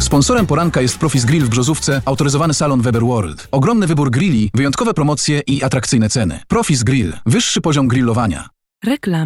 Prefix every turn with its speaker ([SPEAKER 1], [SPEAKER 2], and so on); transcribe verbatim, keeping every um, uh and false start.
[SPEAKER 1] Sponsorem poranka jest Profis Grill w Brzozówce, autoryzowany salon Weber World. Ogromny wybór grilli, wyjątkowe promocje i atrakcyjne ceny. Profis Grill. Wyższy poziom grillowania.
[SPEAKER 2] Reklama.